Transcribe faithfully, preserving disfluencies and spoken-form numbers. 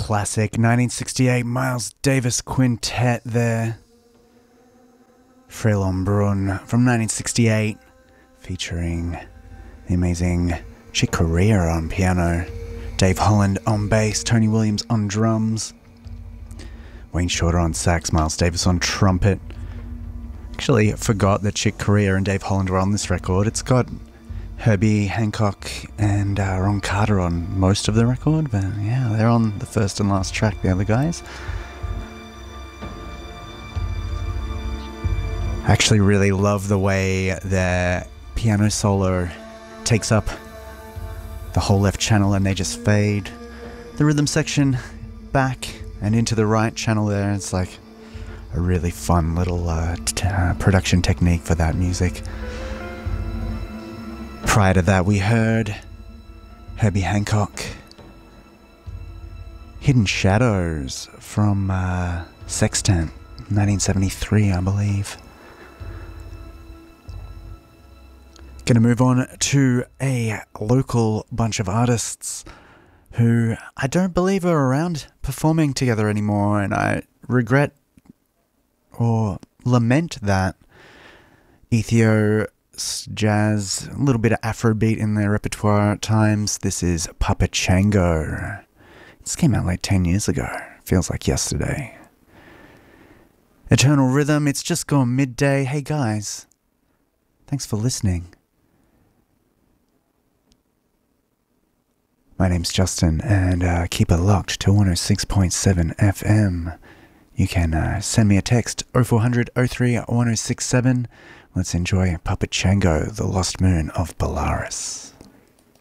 classic nineteen sixty-eight Miles Davis Quintet there. Frelon Brun from nineteen sixty-eight, featuring the amazing Chick Corea on piano, Dave Holland on bass, Tony Williams on drums, Wayne Shorter on sax, Miles Davis on trumpet. Actually forgot that Chick Corea and Dave Holland were on this record. It's got Herbie Hancock and uh, Ron Carter on most of the record, but yeah, they're on the first and last track, the other guys. I actually really love the way their piano solo takes up the whole left channel and they just fade the rhythm section back and into the right channel there. It's like a really fun little uh, t- uh, production technique for that music. Prior to that, we heard Herbie Hancock, Hidden Shadows from uh, Sextant, nineteen seventy-three, I believe. Gonna move on to a local bunch of artists who I don't believe are around performing together anymore, and I regret or lament that. Ethio jazz, a little bit of Afrobeat in their repertoire at times. This is Papa Chango. This came out like ten years ago. Feels like yesterday. Eternal Rhythm, it's just gone midday. Hey guys, thanks for listening. My name's Justin, and uh, keep it locked to one oh six point seven F M. You can uh, send me a text, oh four hundred oh three one oh six seven. Let's enjoy Puppet Chango, the Lost Moon of Belarus.